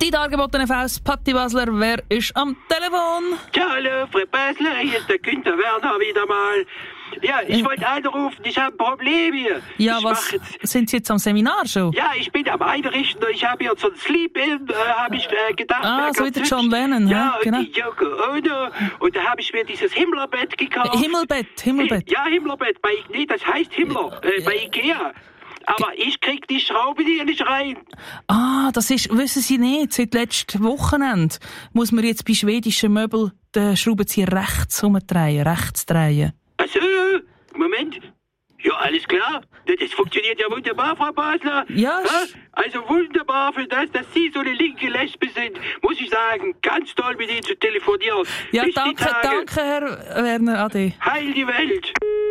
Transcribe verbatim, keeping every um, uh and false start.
Zeitangebot F S, Patti Basler, wer ist am Telefon? Ja, hallo, Frau Basler, hier ist der Günther Werner wieder mal. Ja, ich wollte anrufen, ich habe ein Problem hier. Ja, ich was, jetzt, sind Sie jetzt am Seminar schon? Ja, ich bin am Einrichten und ich habe hier so ein Sleep-In, äh, habe ich äh, gedacht. Ah, so wie der John Lennon, ja, ja, genau. und die Yoko Ono. Und da habe ich mir dieses Himmlerbett gekauft. Himmelbett, Himmelbett. Ja, Himmlerbett, bei, nee, das heißt Himmler, äh, bei Ikea. Aber ich krieg die Schraube hier nicht rein. Ah, das ist, wissen Sie nicht, seit letztem Wochenende muss man jetzt bei schwedischen Möbeln den Schraubenzieher rechts umdrehen, rechts drehen. Also, Moment. Ja, alles klar. Das funktioniert ja wunderbar, Frau Basler. Ja. Also wunderbar für das, dass Sie so eine linke Lesbe sind. Muss ich sagen, ganz toll mit Ihnen zu telefonieren. Ja, Bis danke, die Tage. danke, Herr Werner, ade. Heil die Welt.